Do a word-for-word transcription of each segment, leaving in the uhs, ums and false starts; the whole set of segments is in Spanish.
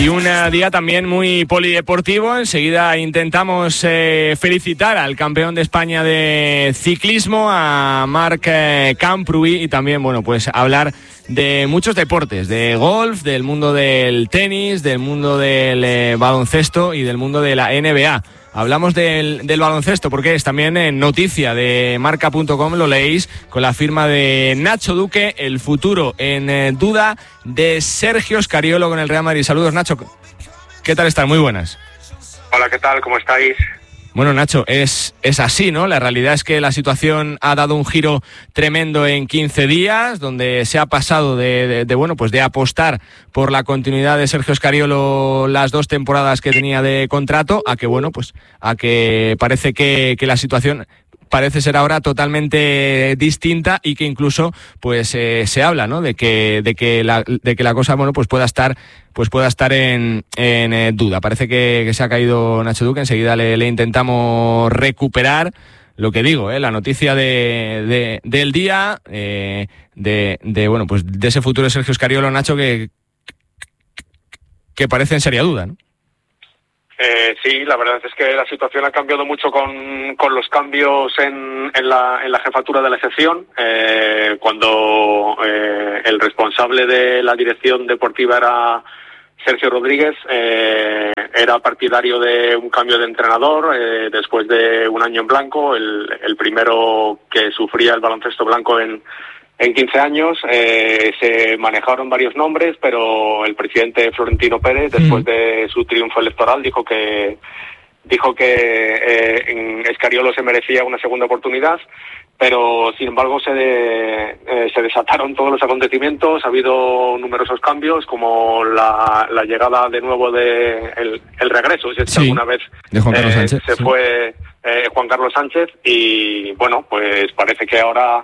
Y un día también muy polideportivo. Enseguida intentamos eh, felicitar al campeón de España de ciclismo, a Marc eh, Camprubí, y también, bueno, pues hablar de muchos deportes, de golf, del mundo del tenis, del mundo del eh, baloncesto y del mundo de la N B A. Hablamos del, del baloncesto porque es también en noticia de marca punto com, lo leéis, con la firma de Nacho Duque, el futuro en eh, duda de Sergio Scariolo con el Real Madrid. Saludos, Nacho. ¿Qué tal estás? Muy buenas. Hola, ¿qué tal? ¿Cómo estáis? Bueno, Nacho, es, es así, ¿no? La realidad es que la situación ha dado un giro tremendo en quince días, donde se ha pasado de, de, de bueno, pues de apostar por la continuidad de Sergio Scariolo las dos temporadas que tenía de contrato, a que, bueno, pues a que parece que, que la situación parece ser ahora totalmente distinta y que incluso pues eh, se habla, ¿no? De que de que la de que la cosa, bueno, pues pueda estar pues pueda estar en, en eh, duda. Parece que, que se ha caído Nacho Duque. Enseguida le, le intentamos recuperar. Lo que digo, eh, la noticia de, de del día eh, de, de bueno, pues de ese futuro de Sergio Scariolo, Nacho, que que parece en seria duda, ¿no? Eh, sí, la verdad es que la situación ha cambiado mucho con, con los cambios en, en, la, en la jefatura de la sección. Eh, cuando eh, el responsable de la dirección deportiva era Sergio Rodríguez, eh, era partidario de un cambio de entrenador eh, después de un año en blanco, el, el primero que sufría el baloncesto blanco en En quince años. Eh, se manejaron varios nombres, pero el presidente Florentino Pérez, después de su triunfo electoral, dijo que dijo que eh, en Scariolo se merecía una segunda oportunidad, pero sin embargo se, de, eh, se desataron todos los acontecimientos. Ha habido numerosos cambios, como la, la llegada de nuevo de el, el regreso, si es que sí, alguna vez de Juan Carlos eh, Sánchez, se sí. fue eh, Juan Carlos Sánchez, y bueno, pues parece que ahora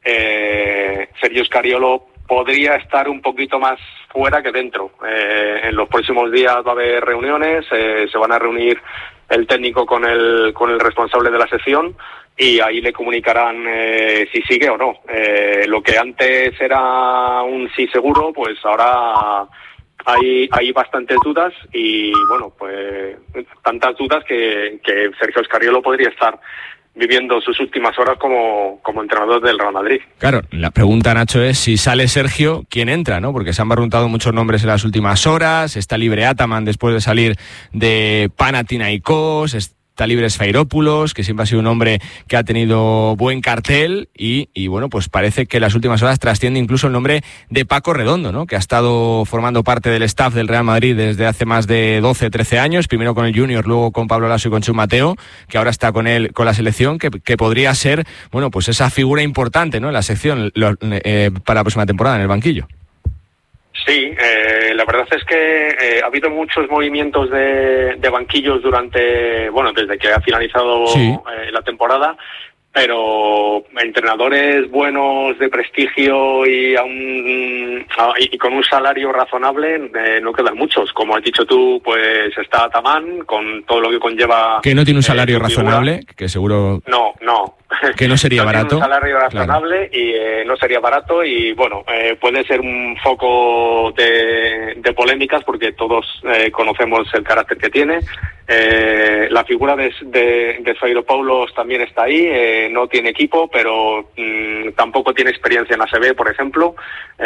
Eh, Sergio Scariolo podría estar un poquito más fuera que dentro. Eh, en los próximos días va a haber reuniones, eh, se van a reunir el técnico con el con el responsable de la sección y ahí le comunicarán eh, si sigue o no. Eh, lo que antes era un sí seguro, pues ahora hay hay bastantes dudas y bueno, pues tantas dudas que, que Sergio Scariolo podría estar viviendo sus últimas horas como, como entrenador del Real Madrid. Claro, la pregunta, Nacho, es si sale Sergio, ¿quién entra, no? Porque se han barruntado muchos nombres en las últimas horas. Está libre Ataman después de salir de Panathinaikos, está libre Sfairopoulos, que siempre ha sido un hombre que ha tenido buen cartel, y, y bueno, pues parece que en las últimas horas trasciende incluso el nombre de Paco Redondo, ¿no? Que ha estado formando parte del staff del Real Madrid desde hace más de doce, trece años, primero con el Junior, luego con Pablo Laso y con Chus Mateo, que ahora está con él, con la selección, que, que podría ser, bueno, pues esa figura importante, ¿no? En la sección lo, eh, para la próxima temporada en el banquillo. Sí, eh, la verdad es que eh, ha habido muchos movimientos de, de banquillos durante, bueno, desde que ha finalizado sí. eh, la temporada, pero entrenadores buenos, de prestigio y, a un, a, y con un salario razonable eh, no quedan muchos. Como has dicho tú, pues está Ataman, con todo lo que conlleva... Que no tiene un salario eh, razonable, que seguro... No, no. Que no sería no barato. Tiene un salario razonable, claro. Y eh, no sería barato y bueno, eh, puede ser un foco de, de polémicas porque todos eh, conocemos el carácter que tiene. Eh, la figura de, de, de Sfairopoulos también está ahí, eh, no tiene equipo, pero mmm, tampoco tiene experiencia en A C B, por ejemplo.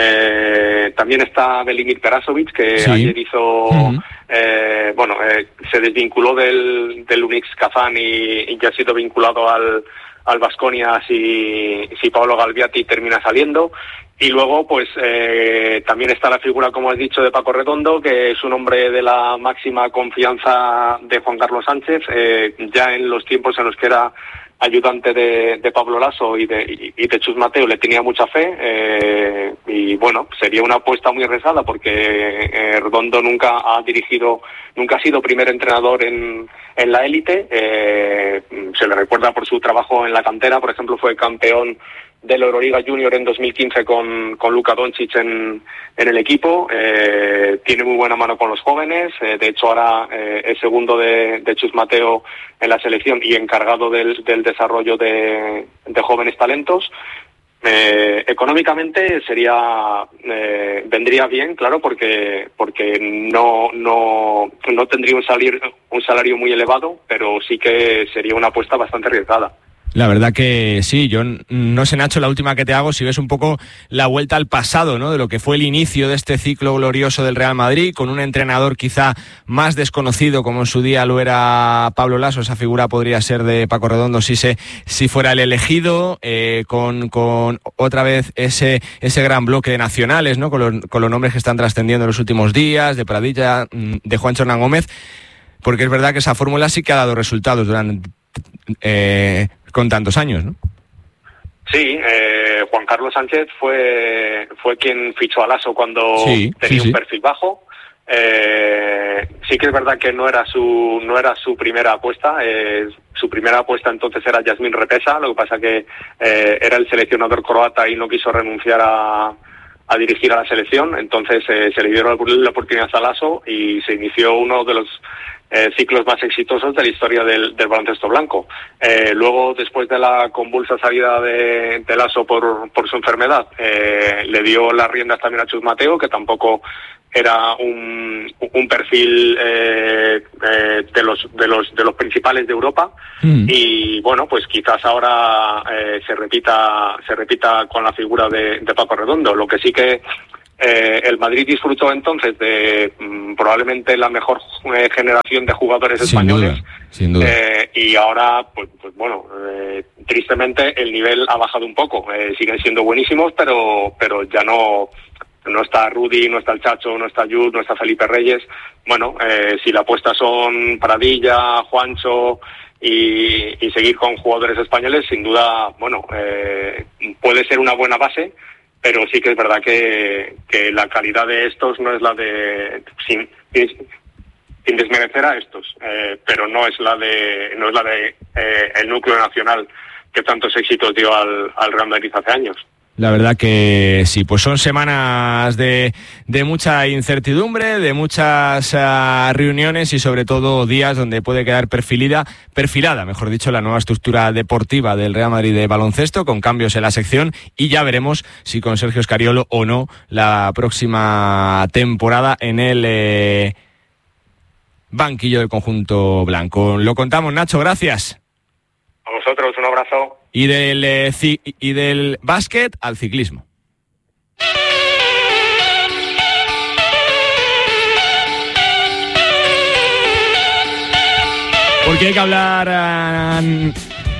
Eh, también está Velimir Perasovic, que sí. ayer hizo... Uh-huh. Eh, bueno, eh, se desvinculó del, del Unix Kazán y, y ya ha sido vinculado al al Baskonia si, si Paolo Galviati termina saliendo. Y luego, pues, eh, también está la figura, como has dicho, de Paco Redondo, que es un hombre de la máxima confianza de Juan Carlos Sánchez, eh, ya en los tiempos en los que era ayudante de, de Pablo Laso y de, y, y de Chus Mateo le tenía mucha fe, eh, y bueno, sería una apuesta muy arriesgada porque eh, Redondo nunca ha dirigido, nunca ha sido primer entrenador en, en la élite, eh, se le recuerda por su trabajo en la cantera, por ejemplo fue campeón de la Euroliga Junior en dos mil quince con, con Luka Doncic en, en el equipo, eh, tiene muy buena mano con los jóvenes, eh, de hecho ahora eh, es segundo de, de Chus Mateo en la selección y encargado del, del desarrollo de, de jóvenes talentos. Eh, económicamente sería eh, vendría bien, claro, porque porque no no no tendría un salario un salario muy elevado, pero sí que sería una apuesta bastante arriesgada. La verdad que sí, yo no sé, Nacho, la última que te hago, si ves un poco la vuelta al pasado, ¿no? De lo que fue el inicio de este ciclo glorioso del Real Madrid, con un entrenador quizá más desconocido, como en su día lo era Pablo Laso. Esa figura podría ser de Paco Redondo si se si fuera el elegido, eh, con, con otra vez ese ese gran bloque de nacionales, ¿no? Con los, con los nombres que están trascendiendo en los últimos días, de Pradilla, de Juancho Hernán Gómez, porque es verdad que esa fórmula sí que ha dado resultados durante eh, con tantos años, ¿no? Sí, eh, Juan Carlos Sánchez fue fue quien fichó a Laso cuando sí, tenía sí, sí. un perfil bajo. Eh, sí que es verdad que no era su no era su primera apuesta. Eh, su primera apuesta entonces era Yasmín Repesa. Lo que pasa que eh, era el seleccionador croata y no quiso renunciar a, a dirigir a la selección. Entonces eh, se le dio la oportunidad a Laso y se inició uno de los Eh, ciclos más exitosos de la historia del, del baloncesto blanco. Eh, luego, después de la convulsa salida de, de Laso por, por su enfermedad, eh, le dio las riendas también a Chus Mateo, que tampoco era un, un perfil eh, eh, de los de los de los principales de Europa. Mm. Y bueno, pues quizás ahora eh, se repita se repita con la figura de, de Paco Redondo. Lo que sí que Eh, el Madrid disfrutó entonces de mm, probablemente la mejor eh, generación de jugadores sin españoles, duda, sin duda. Eh, y ahora pues, pues bueno, eh, tristemente el nivel ha bajado un poco. Eh, siguen siendo buenísimos, pero pero ya no no está Rudy, no está el Chacho, no está Jude, no está Felipe Reyes. Bueno, eh, si la apuesta son Pradilla, Juancho y, y seguir con jugadores españoles, sin duda, bueno, eh, puede ser una buena base. Pero sí que es verdad que, que la calidad de estos no es la de sin, sin desmerecer a estos, eh, pero no es la de no es la de eh, el núcleo nacional que tantos éxitos dio al, al Real Madrid hace años. La verdad que sí, pues son semanas de, de mucha incertidumbre, de muchas uh, reuniones y sobre todo días donde puede quedar perfilada, perfilada, mejor dicho, la nueva estructura deportiva del Real Madrid de baloncesto, con cambios en la sección, y ya veremos si con Sergio Scariolo o no la próxima temporada en el eh, banquillo del conjunto blanco. Lo contamos, Nacho, gracias. A vosotros, un abrazo. Y del, eh, ci- y del básquet al ciclismo. Porque hay que hablar... Uh,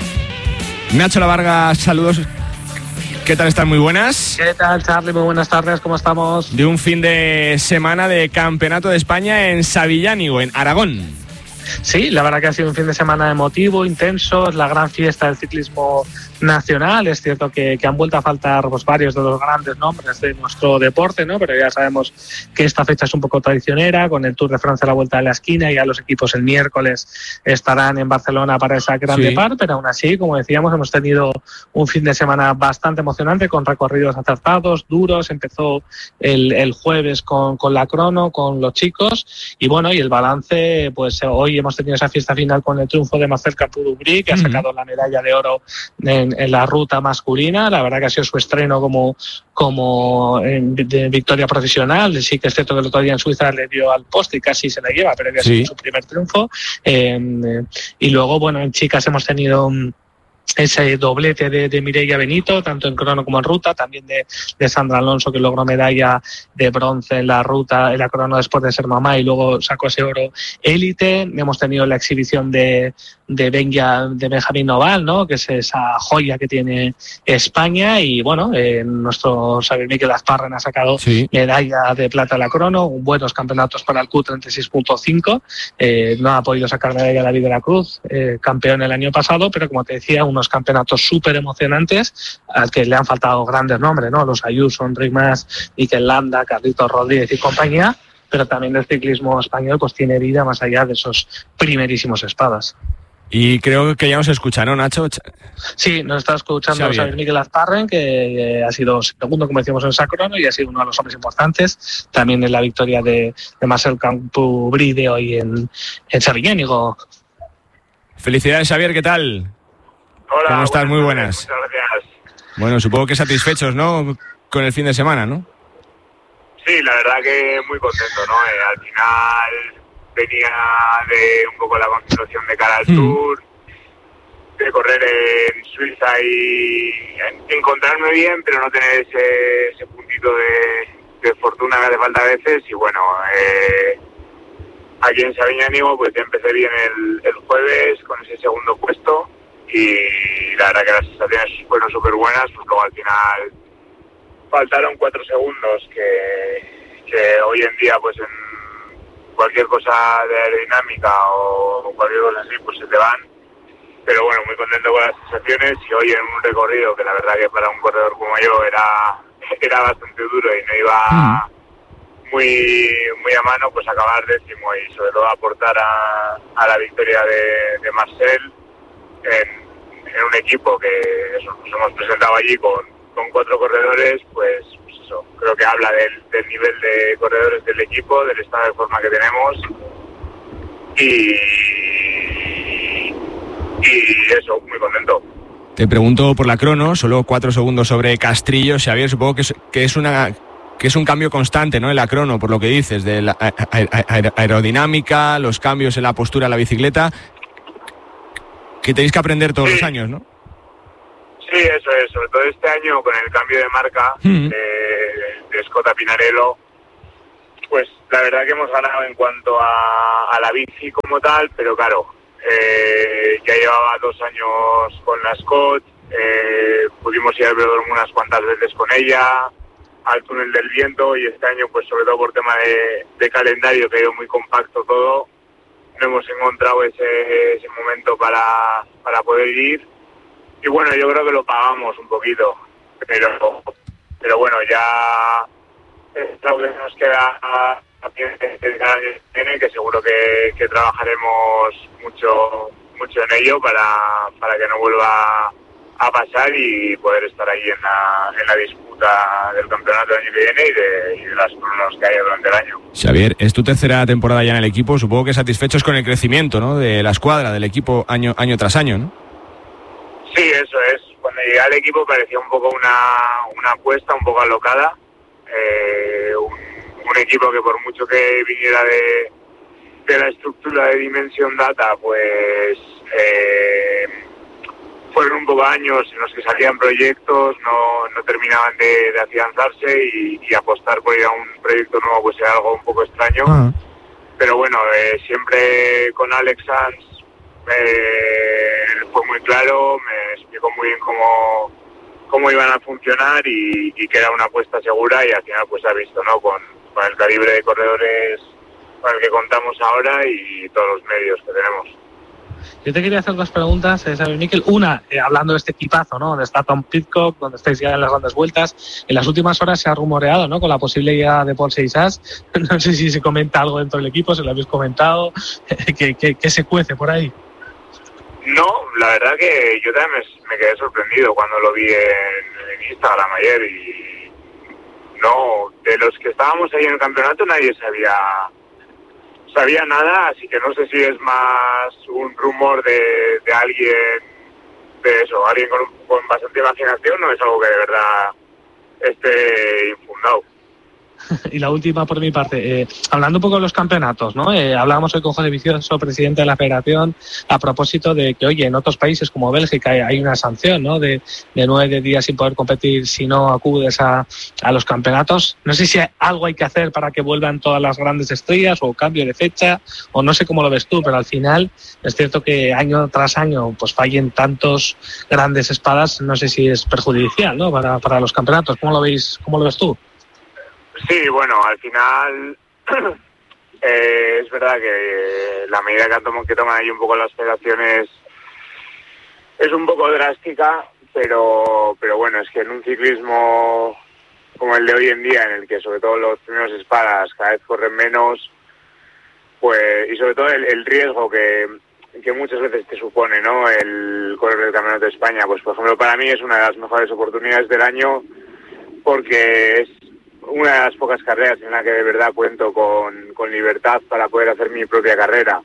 Nacho Lavarga, saludos. ¿Qué tal están? Muy buenas. ¿Qué tal, Charlie? Muy buenas tardes, ¿cómo estamos? De un fin de semana de Campeonato de España en Sabillánigo, en Aragón. Sí, la verdad que ha sido un fin de semana emotivo, intenso, es la gran fiesta del ciclismo nacional. Es cierto que, que han vuelto a faltar pues, varios de los grandes nombres de nuestro deporte, ¿no? Pero ya sabemos que esta fecha es un poco traicionera, con el Tour de Francia a la vuelta de la esquina, y ya los equipos el miércoles estarán en Barcelona para esa grande sí. par, pero aún así, como decíamos, hemos tenido un fin de semana bastante emocionante, con recorridos acertados, duros. Empezó el, el jueves con, con la crono, con los chicos, y bueno, y el balance, pues hoy hemos tenido esa fiesta final con el triunfo de Marcel Capudubrí, que ha sacado la medalla de oro en, en la ruta masculina. La verdad que ha sido su estreno como, como en, de victoria profesional. Sí que es cierto que el otro día en Suiza le dio al poste y casi se la lleva, pero que ha sido sí. su primer triunfo. Eh, y luego, bueno, en chicas hemos tenido ese doblete de, de Mireia Benito, tanto en crono como en ruta, también de, de Sandra Alonso, que logró medalla de bronce en la ruta, en la crono después de ser mamá, y luego sacó ese oro élite. Hemos tenido la exhibición de, de, Benja, de Benjamín Noval, ¿no? Que es esa joya que tiene España, y bueno, eh, nuestro Xavier Miquel Azparren ha sacado sí. medalla de plata en la crono, buenos campeonatos para el Q treinta y seis punto cinco, eh, no ha podido sacar medalla David de la Cruz, eh, campeón el año pasado, pero como te decía, unos campeonatos súper emocionantes al que le han faltado grandes nombres, ¿no? Los Ayuso, Enric Mas, Mikel Landa, Carlitos Rodríguez y compañía, pero también el ciclismo español pues tiene vida más allá de esos primerísimos espadas. Y creo que ya nos escucha, ¿no, Nacho? Sí, nos está escuchando Xavier, Xavier Miquel Azparren, que ha sido segundo, como decíamos, en esa crono, y ha sido uno de los hombres importantes. También en la victoria de, de Marcel Capudubrí de hoy en, en Sabillánigo. Felicidades, Xavier, ¿qué tal? Hola, ¿cómo estás? Muy buenas. buenas. Muchas gracias. Bueno, supongo que satisfechos, ¿no?, con el fin de semana, ¿no? Sí, la verdad que muy contento, ¿no? Eh, al final venía de un poco la concentración de cara al mm. Tour, de correr en Suiza y encontrarme bien, pero no tener ese, ese puntito de, de fortuna que hace falta a veces. Y bueno, eh, aquí en Sabiñánigo pues ya empecé bien el, el jueves con ese segundo puesto y la verdad que las sensaciones fueron súper buenas, pues luego al final faltaron cuatro segundos que, que hoy en día pues en cualquier cosa de aerodinámica o cualquier cosa así pues se te van. Pero bueno, muy contento con las sensaciones y hoy en un recorrido que la verdad que para un corredor como yo era, era bastante duro y no iba muy muy a mano, pues acabar décimo y sobre todo aportar a, a la victoria de, de Marcel en, en un equipo que eso, nos hemos presentado allí con, con cuatro corredores, pues, pues eso, creo que habla del, del nivel de corredores del equipo, del estado de forma que tenemos y... y eso, muy contento. Te pregunto por la crono, solo cuatro segundos sobre Castrillo. Xavier, supongo que es, que es una que es un cambio constante, ¿no?, en la crono, por lo que dices, de la aer aerodinámica, los cambios en la postura de la bicicleta, que tenéis que aprender todos sí. los años, ¿no? Sí, eso es, sobre todo este año con el cambio de marca mm. de, de Scotta Pinarello, pues la verdad que hemos ganado en cuanto a, a la bici como tal, pero claro, Eh, ya llevaba dos años con la Scott, eh, pudimos ir al velódromo unas cuantas veces con ella, al túnel del viento, y este año pues sobre todo por tema de, de calendario, que ha ido muy compacto todo, no hemos encontrado ese, ese momento para, para poder ir, y bueno, yo creo que lo pagamos un poquito, pero, pero bueno, ya es lo que nos queda a tiene, que seguro que, que trabajaremos mucho mucho en ello para, para que no vuelva a pasar y poder estar ahí en la, en la disputa del campeonato del año que viene y de, y de las cronos que haya durante el año. Xavier, es tu tercera temporada ya en el equipo, supongo que satisfechos con el crecimiento, ¿no?, de la escuadra, del equipo año año tras año, ¿no? Sí, eso es. Cuando llegué al equipo parecía un poco una, una apuesta un poco alocada, eh, un un equipo que por mucho que viniera de, de la estructura de Dimension Data, pues eh, fueron un poco años en los que salían proyectos, no, no terminaban de, de afianzarse y, y apostar por ir a un proyecto nuevo pues era algo un poco extraño. Uh-huh. Pero bueno, eh, siempre con Alex Sanz eh, fue muy claro, me explicó muy bien cómo, cómo iban a funcionar y, y que era una apuesta segura y al final pues se ha visto, ¿no?, con con el calibre de corredores con el que contamos ahora y todos los medios que tenemos. Yo te quería hacer dos preguntas, Xavier Miquel. Una, eh, hablando de este equipazo, ¿no?, donde está Tom Pidcock, donde estáis ya en las grandes vueltas. En las últimas horas se ha rumoreado, ¿no?, con la posible llegada de Paul Seixas. No sé si se comenta algo dentro del equipo, si lo habéis comentado. ¿Qué, qué, qué se cuece por ahí? No, la verdad que yo también me, me quedé sorprendido cuando lo vi en, en Instagram ayer y no, de los que estábamos ahí en el campeonato nadie sabía sabía nada, así que no sé si es más un rumor de, de alguien, de eso, alguien con, con bastante imaginación, no es algo que de verdad esté infundado. Y la última por mi parte, eh, hablando un poco de los campeonatos, ¿no? Eh, hablábamos hoy con José Vicioso, presidente de la Federación, a propósito de que, oye, en otros países como Bélgica hay, hay una sanción, ¿no?, de, de nueve días sin poder competir si no acudes a, a los campeonatos. No sé si hay, algo hay que hacer para que vuelvan todas las grandes estrellas o cambio de fecha, o no sé cómo lo ves tú, pero al final es cierto que año tras año pues fallen tantos grandes espadas, no sé si es perjudicial, ¿no?, para, para los campeonatos. ¿Cómo lo veis, cómo lo ves tú? Sí, bueno, al final eh, es verdad que la medida que toman, que toman ahí un poco las federaciones es un poco drástica, pero pero bueno, es que en un ciclismo como el de hoy en día, en el que sobre todo los primeros espadas cada vez corren menos, pues y sobre todo el, el riesgo que, que muchas veces te supone, ¿no?, el correr el Campeonato de España, pues por ejemplo para mí es una de las mejores oportunidades del año porque es una de las pocas carreras en la que de verdad cuento con, con libertad para poder hacer mi propia carrera.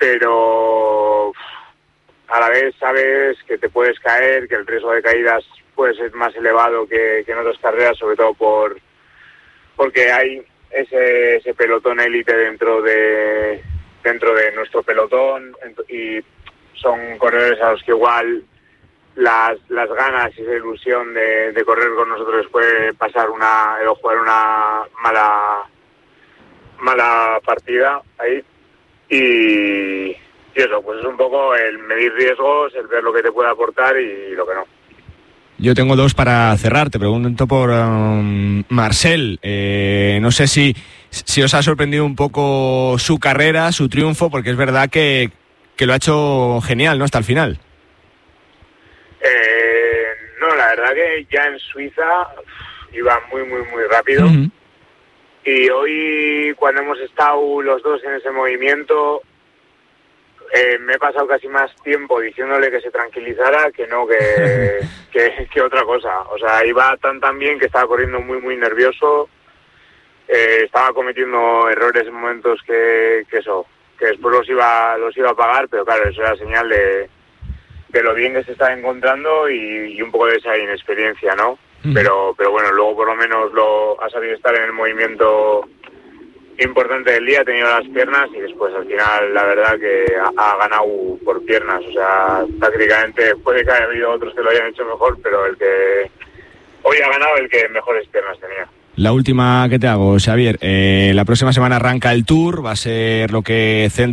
Pero a la vez sabes que te puedes caer, que el riesgo de caídas puede ser más elevado que, que en otras carreras, sobre todo por porque hay ese, ese pelotón élite dentro de dentro de nuestro pelotón, y son corredores a los que igual las las ganas y esa ilusión de, de correr con nosotros puede pasar una o jugar una mala mala partida ahí, y, y eso, pues es un poco el medir riesgos, el ver lo que te puede aportar y lo que no. Yo tengo dos para cerrar. Te pregunto por um, Marcel. Eh, no sé si, si os ha sorprendido un poco su carrera, su triunfo, porque es verdad que, que lo ha hecho genial, ¿no? Hasta el final. Eh, no, la verdad que ya en Suiza iba muy, muy, muy rápido. Uh-huh. Y hoy, cuando hemos estado los dos en ese movimiento, eh, me he pasado casi más tiempo diciéndole que se tranquilizara que no que, que, que otra cosa. O sea, iba tan tan bien que estaba corriendo muy, muy nervioso. Eh, estaba cometiendo errores en momentos que, que eso, que después los iba los iba a pagar, pero claro, eso era señal de, de lo bien que se estaba encontrando y, y un poco de esa inexperiencia, ¿no? Mm. Pero, pero bueno, luego por lo menos lo ha sabido estar en el movimiento importante del día, ha tenido las piernas y después al final la verdad que ha, ha ganado por piernas. O sea, tácticamente puede que haya habido otros que lo hayan hecho mejor, pero el que hoy ha ganado el que mejores piernas tenía. La última que te hago, Xavier, eh, la próxima semana arranca el Tour, va a ser lo que centra